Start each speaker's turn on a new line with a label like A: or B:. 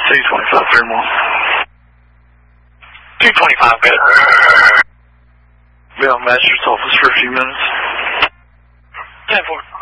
A: C25, 3 more.
B: 225, good.
A: Be on Master's office for a few minutes.
B: 10-4.